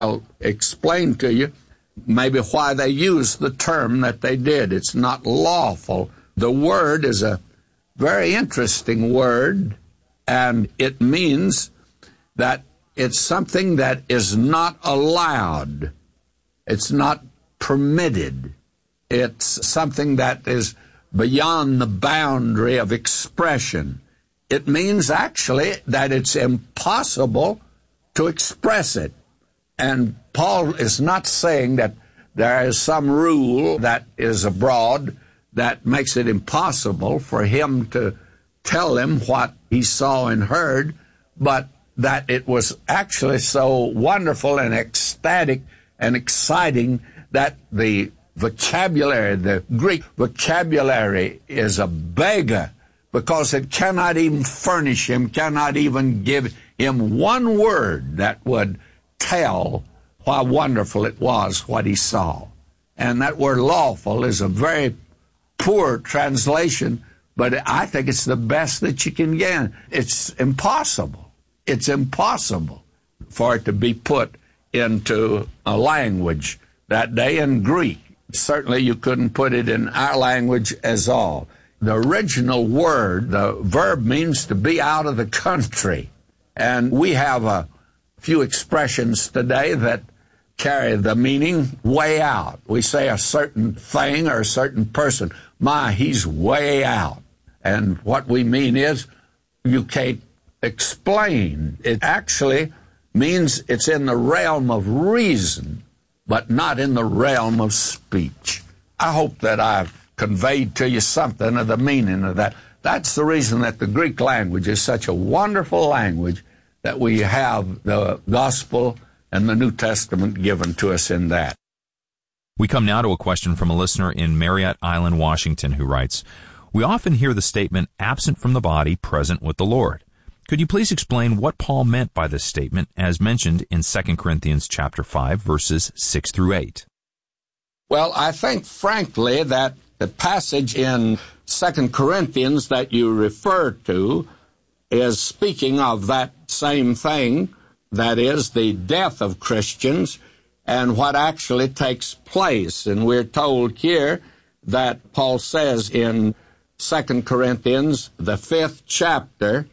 I'll explain to you maybe why they used the term that they did. It's not lawful. The word is a very interesting word, and it means that it's something that is not allowed. It's not permitted. It's something that is beyond the boundary of expression. It means actually that it's impossible to express it. And Paul is not saying that there is some rule that is abroad that makes it impossible for him to tell them what he saw and heard, but that it was actually so wonderful and ecstatic and exciting that the vocabulary, the Greek vocabulary, is a beggar, because it cannot even furnish him, cannot even give him one word that would tell how wonderful it was what he saw. And that word lawful is a very poor translation, but I think it's the best that you can get. It's impossible. It's impossible for it to be put into a language that day in Greek. Certainly you couldn't put it in our language as all. The original word, the verb, means to be out of the country. And we have a few expressions today that carry the meaning way out. We say a certain thing or a certain person, he's way out. And what we mean is you can't explain. It actually means it's in the realm of reason, but not in the realm of speech. I hope that I've conveyed to you something of the meaning of that. That's the reason that the Greek language is such a wonderful language, that we have the gospel and the New Testament given to us in that. We come now to a question from a listener in Marriott Island, Washington, who writes, "We often hear the statement, absent from the body, present with the Lord. Could you please explain what Paul meant by this statement as mentioned in 2 Corinthians chapter 5, verses 6 through 8? Well, I think, frankly, that the passage in 2 Corinthians that you refer to is speaking of that same thing, that is, the death of Christians and what actually takes place. And we're told here that Paul says in 2 Corinthians, the 5th chapter,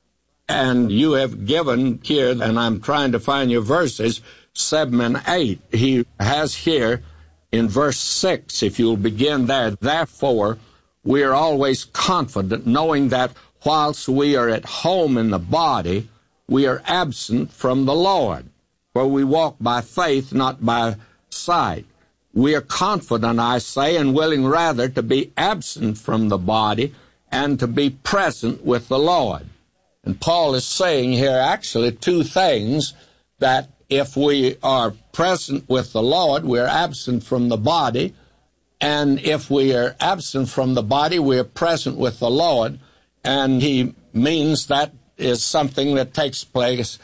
and you have given here, and I'm trying to find your verses, 7 and 8. He has here in verse 6, if you'll begin there, "Therefore, we are always confident, knowing that whilst we are at home in the body, we are absent from the Lord. For we walk by faith, not by sight. We are confident, I say, and willing rather to be absent from the body and to be present with the Lord." And Paul is saying here actually two things, that if we are present with the Lord, we are absent from the body, and if we are absent from the body, we are present with the Lord. And he means that is something that takes place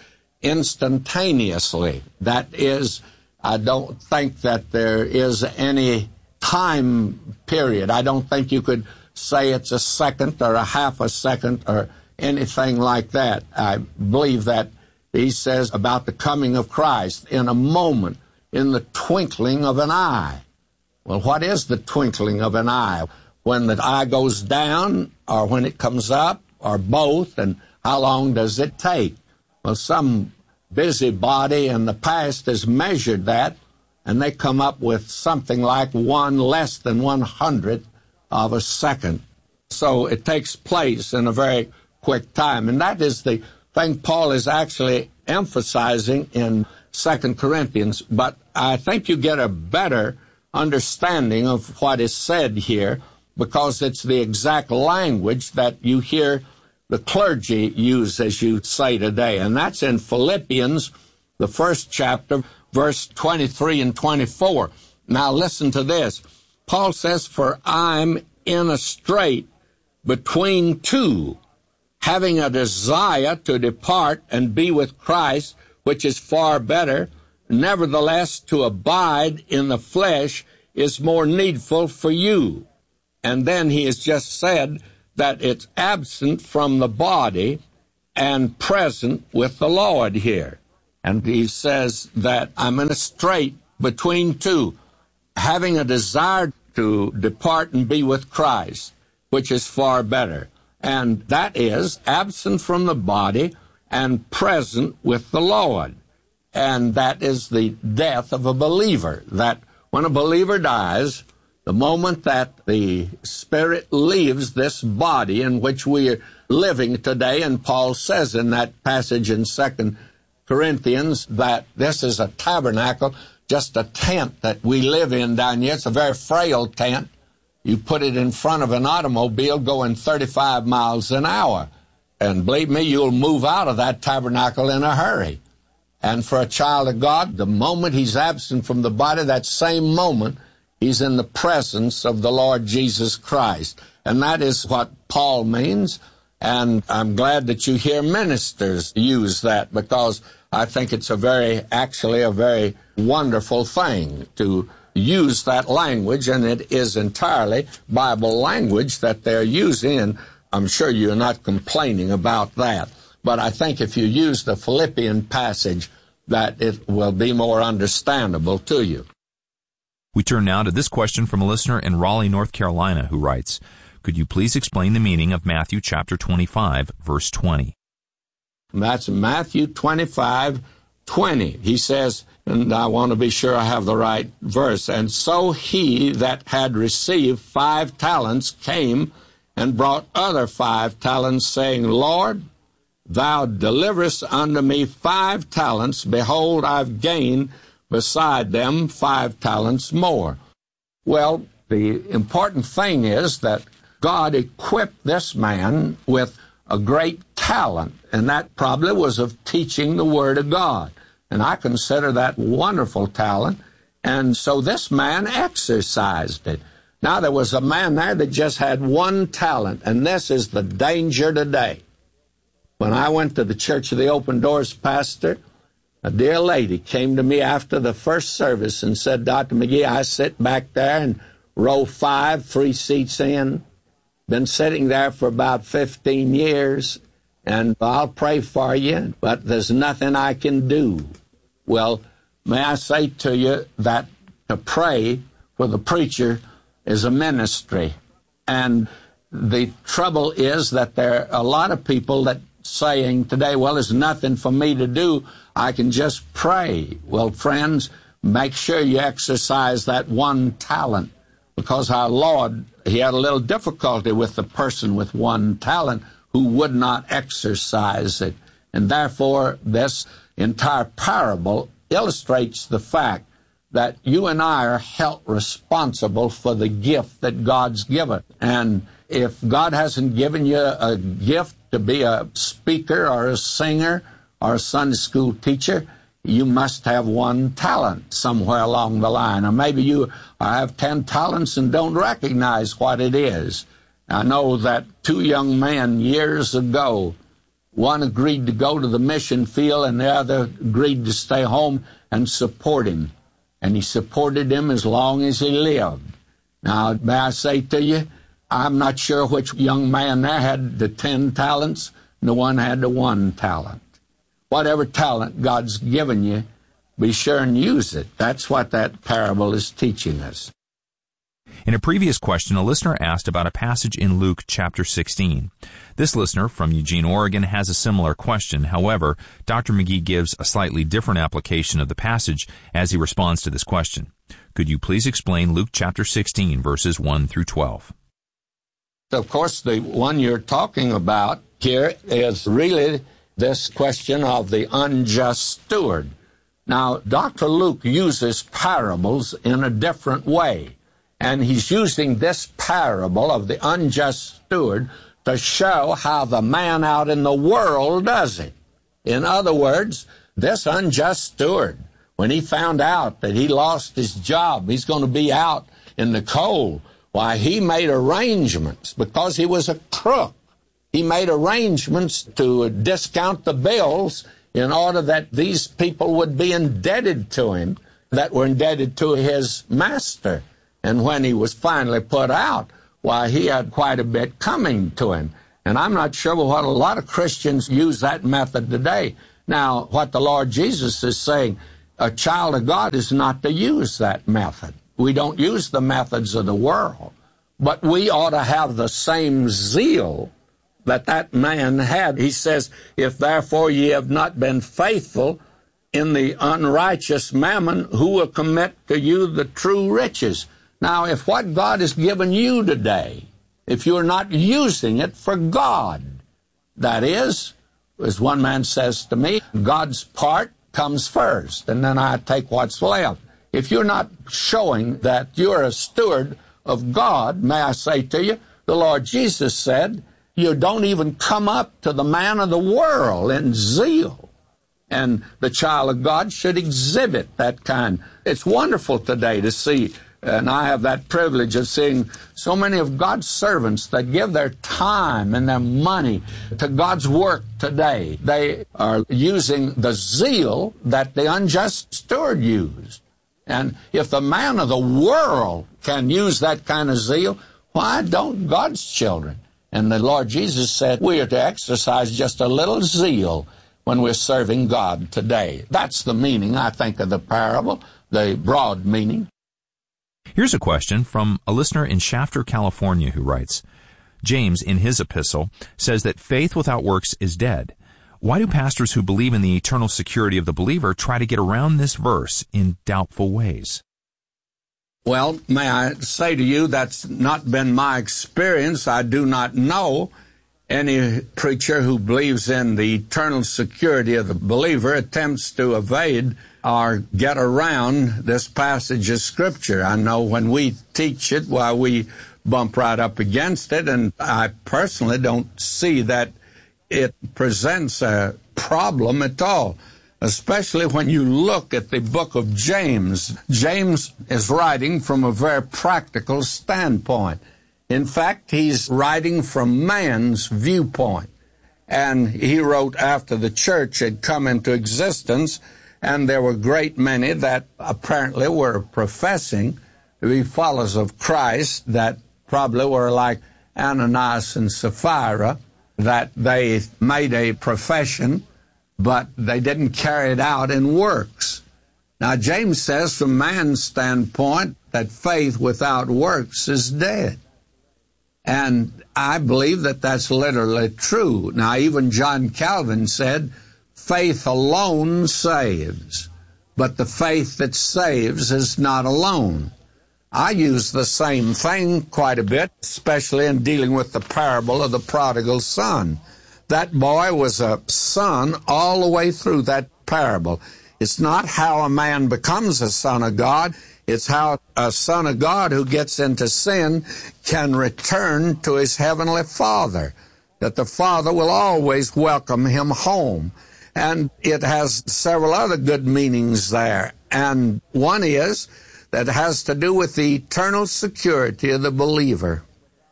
instantaneously. That is, I don't think that there is any time period. I don't think you could say it's a second or a half a second or anything like that. I believe that he says about the coming of Christ in a moment, in the twinkling of an eye. Well, what is the twinkling of an eye? When the eye goes down, or when it comes up, or both, and how long does it take? Well, some busybody in the past has measured that, and they come up with something like one less than 1/100th of a second. So it takes place in a very quick time. And that is the thing Paul is actually emphasizing in 2 Corinthians. But I think you get a better understanding of what is said here, because it's the exact language that you hear the clergy use, as you say today. And that's in Philippians, the 1st chapter, verse 23 and 24. Now listen to this. Paul says, "For I'm in a strait between two, having a desire to depart and be with Christ, which is far better. Nevertheless, to abide in the flesh is more needful for you." And then he has just said that it's absent from the body and present with the Lord here. And he says that I'm in a strait between two, having a desire to depart and be with Christ, which is far better. And that is absent from the body and present with the Lord. And that is the death of a believer, that when a believer dies, the moment that the spirit leaves this body in which we are living today, and Paul says in that passage in 2 Corinthians that this is a tabernacle, just a tent that we live in down here. It's a very frail tent. You put it in front of an automobile going 35 miles an hour, and believe me, you'll move out of that tabernacle in a hurry. And for a child of God, the moment he's absent from the body, that same moment, he's in the presence of the Lord Jesus Christ. And that is what Paul means. And I'm glad that you hear ministers use that, because I think it's actually a very wonderful thing to use that language, and it is entirely Bible language that they're using, and I'm sure you're not complaining about that. But I think if you use the Philippian passage, that it will be more understandable to you. We turn now to this question from a listener in Raleigh, North Carolina, who writes, could you please explain the meaning of Matthew chapter 25, verse 20? That's Matthew 25:20. He says, and I want to be sure I have the right verse, and so he that had received 5 talents came and brought other 5 talents, saying, Lord, thou deliverest unto me 5 talents. Behold, I've gained beside them 5 talents more. Well, the important thing is that God equipped this man with a great talent, and that probably was of teaching the Word of God. And I consider that wonderful talent, and so this man exercised it. Now, there was a man there that just had 1 talent, and this is the danger today. When I went to the Church of the Open Doors pastor, a dear lady came to me after the first service and said, Dr. McGee, I sit back there in row 5, 3 seats in. Been sitting there for about 15 years, and I'll pray for you, but there's nothing I can do. Well, may I say to you that to pray for the preacher is a ministry. And the trouble is that there are a lot of people that saying today, well, there's nothing for me to do. I can just pray. Well, friends, make sure you exercise that 1 talent, because our Lord, he had a little difficulty with the person with 1 talent who would not exercise it. And therefore, this entire parable illustrates the fact that you and I are held responsible for the gift that God's given. And if God hasn't given you a gift to be a speaker or a singer or a Sunday school teacher, you must have 1 talent somewhere along the line. Or maybe you have 10 talents and don't recognize what it is. I know that 2 young men years ago, one agreed to go to the mission field and the other agreed to stay home and support him. And he supported him as long as he lived. Now, may I say to you, I'm not sure which young man there had the 10 talents, and the one had the 1 talent. Whatever talent God's given you, be sure and use it. That's what that parable is teaching us. In a previous question, a listener asked about a passage in Luke chapter 16. This listener from Eugene, Oregon, has a similar question. However, Dr. McGee gives a slightly different application of the passage as he responds to this question. Could you please explain Luke chapter 16, verses 1 through 12? Of course, the one you're talking about here is really this question of the unjust steward. Now, Dr. Luke uses parables in a different way, and he's using this parable of the unjust steward to show how the man out in the world does it. In other words, this unjust steward, when he found out that he lost his job, he's going to be out in the cold, why, he made arrangements because he was a crook. He made arrangements to discount the bills in order that these people would be indebted to him, that were indebted to his master. And when he was finally put out, why, he had quite a bit coming to him. And I'm not sure what a lot of Christians use that method today. Now, what the Lord Jesus is saying, a child of God is not to use that method. We don't use the methods of the world, but we ought to have the same zeal that man had. He says, if therefore ye have not been faithful in the unrighteous mammon, who will commit to you the true riches? Now, if what God has given you today, if you're not using it for God, that is, as one man says to me, God's part comes first, and then I take what's left. If you're not showing that you're a steward of God, may I say to you, the Lord Jesus said, you don't even come up to the man of the world in zeal. And the child of God should exhibit that kind. It's wonderful today to see, and I have that privilege of seeing so many of God's servants that give their time and their money to God's work today. They are using the zeal that the unjust steward used. And if the man of the world can use that kind of zeal, why don't God's children? And the Lord Jesus said we are to exercise just a little zeal when we're serving God today. That's the meaning, I think, of the parable, the broad meaning. Here's a question from a listener in Shafter, California, who writes, James, in his epistle, says that faith without works is dead. Why do pastors who believe in the eternal security of the believer try to get around this verse in doubtful ways? Well, may I say to you, that's not been my experience. I do not know any preacher who believes in the eternal security of the believer attempts to evade or get around this passage of Scripture. I know when we teach it, why we bump right up against it, and I personally don't see that it presents a problem at all, especially when you look at the book of James. James is writing from a very practical standpoint. In fact, he's writing from man's viewpoint. And he wrote after the church had come into existence, and there were a great many that apparently were professing to be followers of Christ that probably were like Ananias and Sapphira, that they made a profession, but they didn't carry it out in works. Now, James says from man's standpoint that faith without works is dead. And I believe that that's literally true. Now, even John Calvin said, faith alone saves, but the faith that saves is not alone. I use the same thing quite a bit, especially in dealing with the parable of the prodigal son. That boy was a son all the way through that parable. It's not how a man becomes a son of God. It's how a son of God who gets into sin can return to his heavenly Father, that the Father will always welcome him home. And it has several other good meanings there. And one is that has to do with the eternal security of the believer.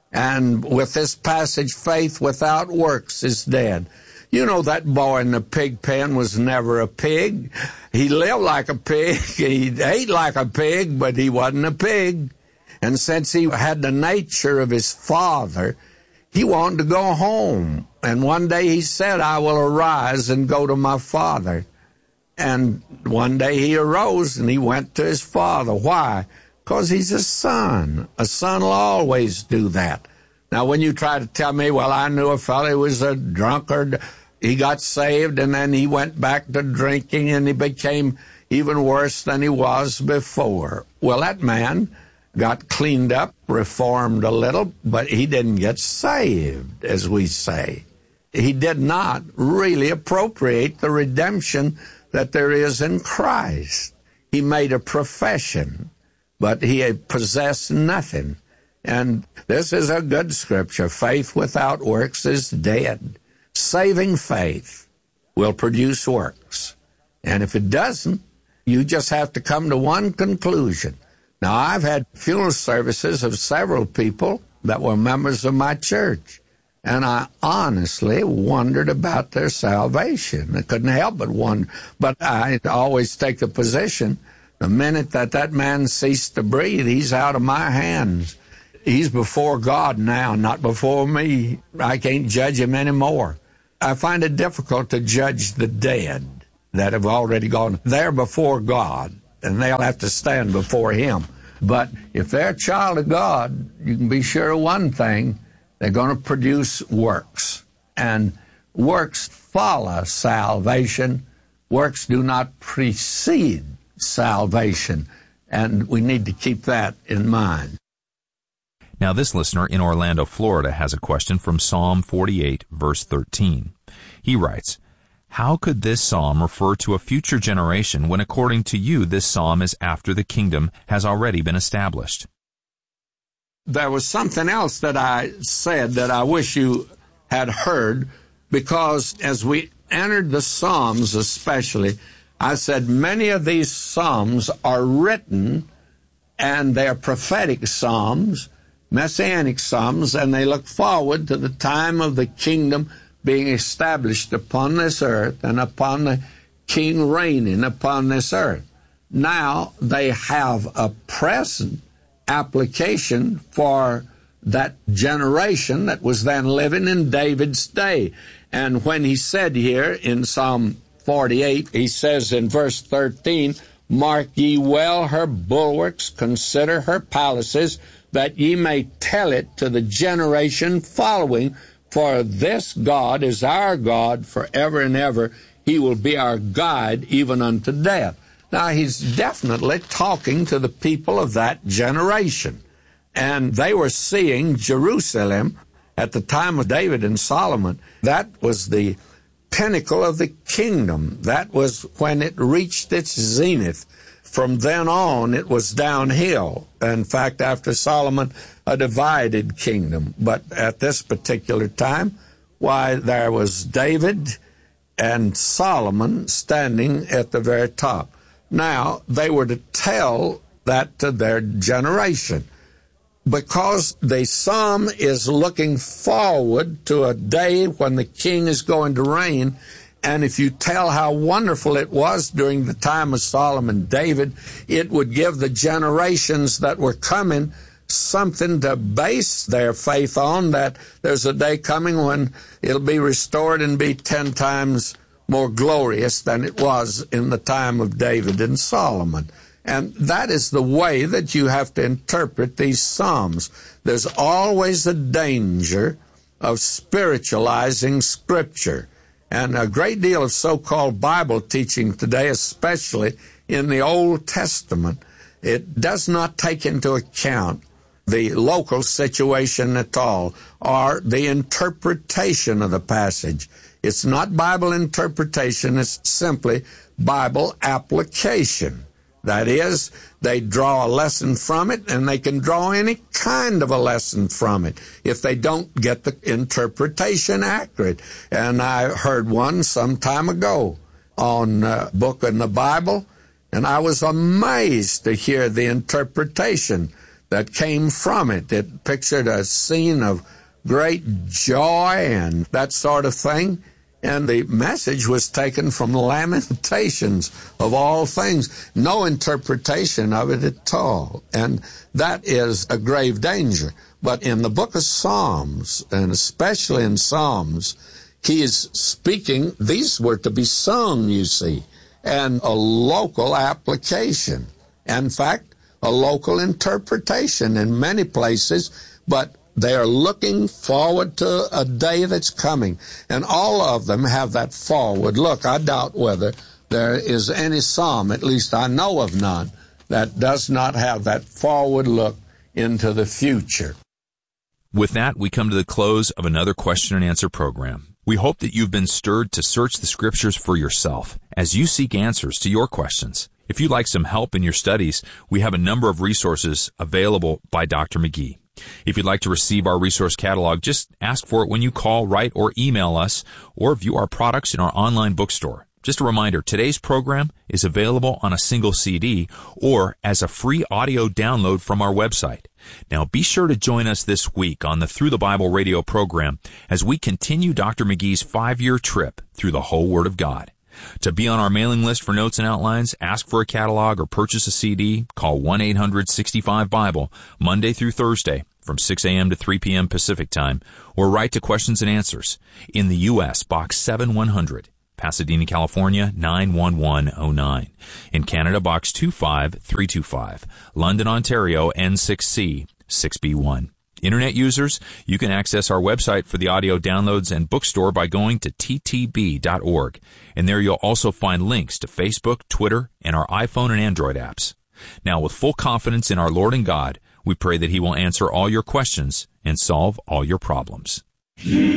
And with this passage, faith without works is dead. You know, that boy in the pig pen was never a pig. He lived like a pig. He ate like a pig, but he wasn't a pig. And since he had the nature of his father, he wanted to go home. And one day he said, I will arise and go to my father. And one day he arose and he went to his father. Why? Because he's a son. A son will always do that. Now, when you try to tell me, well, I knew a fellow who was a drunkard, he got saved, and then he went back to drinking, and he became even worse than he was before. Well, that man got cleaned up, reformed a little, but he didn't get saved, as we say. He did not really appropriate the redemption that there is in Christ. He made a profession, but he had possessed nothing. And this is a good scripture. Faith without works is dead. Saving faith will produce works. And if it doesn't, you just have to come to one conclusion. Now, I've had funeral services of several people that were members of my church, and I honestly wondered about their salvation. I couldn't help but wonder. But I always take the position, the minute that man ceased to breathe, he's out of my hands. He's before God now, not before me. I can't judge him anymore. I find it difficult to judge the dead that have already gone there before God, and they'll have to stand before Him. But if they're a child of God, you can be sure of one thing: they're going to produce works. And works follow salvation. Works do not precede salvation. And we need to keep that in mind. Now, this listener in Orlando, Florida, has a question from Psalm 48, verse 13. He writes, "How could this psalm refer to a future generation when, according to you, this psalm is after the kingdom has already been established?" There was something else that I said that I wish you had heard, because as we entered the Psalms especially, I said many of these Psalms are written, and they're prophetic Psalms, Messianic Psalms, and they look forward to the time of the kingdom being established upon this earth and upon the king reigning upon this earth. Now they have a present application for that generation that was then living in David's day. And when he said here in Psalm 48, he says in verse 13, "Mark ye well her bulwarks, consider her palaces, that ye may tell it to the generation following, for this God is our God forever and ever. He will be our guide even unto death." Now, he's definitely talking to the people of that generation. And they were seeing Jerusalem at the time of David and Solomon. That was the pinnacle of the kingdom. That was when it reached its zenith. From then on, it was downhill. In fact, after Solomon, a divided kingdom. But at this particular time, why, there was David and Solomon standing at the very top. Now, they were to tell that to their generation, because the psalm is looking forward to a day when the king is going to reign. And if you tell how wonderful it was during the time of Solomon and David, it would give the generations that were coming something to base their faith on, that there's a day coming when it'll be restored and be 10 times more glorious than it was in the time of David and Solomon. And that is the way that you have to interpret these Psalms. There's always a danger of spiritualizing Scripture. And a great deal of so-called Bible teaching today, especially in the Old Testament, it does not take into account the local situation at all, or the interpretation of the passage. It's not Bible interpretation, it's simply Bible application. That is, they draw a lesson from it, and they can draw any kind of a lesson from it if they don't get the interpretation accurate. And I heard one some time ago on a book in the Bible, and I was amazed to hear the interpretation that came from it. It pictured a scene of great joy and that sort of thing. And the message was taken from Lamentations, of all things. No interpretation of it at all. And that is a grave danger. But in the book of Psalms, and especially in Psalms, he is speaking, these were to be sung, you see, and a local application. In fact, a local interpretation in many places, but they are looking forward to a day that's coming. And all of them have that forward look. I doubt whether there is any psalm, at least I know of none, that does not have that forward look into the future. With that, we come to the close of another question and answer program. We hope that you've been stirred to search the Scriptures for yourself as you seek answers to your questions. If you'd like some help in your studies, we have a number of resources available by Dr. McGee. If you'd like to receive our resource catalog, just ask for it when you call, write, or email us, or view our products in our online bookstore. Just a reminder, today's program is available on a single CD or as a free audio download from our website. Now, be sure to join us this week on the Through the Bible radio program as we continue Dr. McGee's 5-year trip through the whole Word of God. To be on our mailing list for notes and outlines, ask for a catalog, or purchase a CD, call 1-800-65-BIBLE, Monday through Thursday, from 6 a.m. to 3 p.m. Pacific Time, or write to Questions and Answers in the U.S., Box 7100, Pasadena, California, 91109. In Canada, Box 25325, London, Ontario, N6C, 6B1. Internet users, you can access our website for the audio downloads and bookstore by going to ttb.org. And there you'll also find links to Facebook, Twitter, and our iPhone and Android apps. Now, with full confidence in our Lord and God, we pray that He will answer all your questions and solve all your problems.